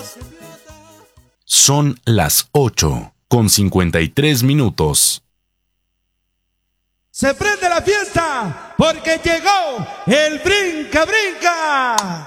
Son las 8:53. Se prende la fiesta porque llegó el Brinca Brinca.